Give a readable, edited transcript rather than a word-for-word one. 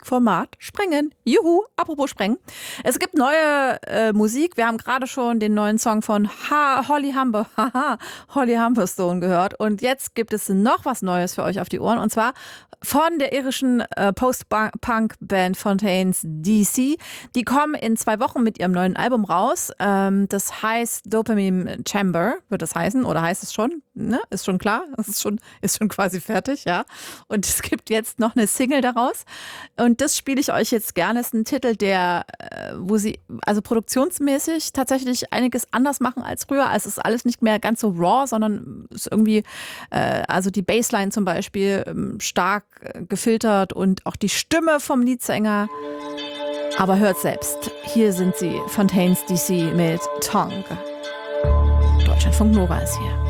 Format sprengen. Juhu, apropos sprengen. Es gibt neue Musik. Wir haben gerade schon den neuen Song von Holly Humberstone gehört. Und jetzt gibt es noch was Neues für euch auf die Ohren. Und zwar von der irischen Post-Punk-Band Fontaines DC. Die kommen in 2 Wochen mit ihrem neuen Album raus. Das heißt Dopamine Chamber, wird das heißen. Oder heißt es schon? Ne? Ist schon klar. Es ist schon quasi fertig, ja. Und es gibt jetzt noch eine Single daraus. Und das spiele ich euch jetzt gerne. Das ist ein Titel, der, wo sie also produktionsmäßig tatsächlich einiges anders machen als früher. Also es ist alles nicht mehr ganz so raw, sondern ist irgendwie, also die Bassline zum Beispiel stark gefiltert und auch die Stimme vom Leadsänger. Aber hört selbst. Hier sind sie, Fontaines DC mit Tongue. Deutschlandfunk Nova ist hier.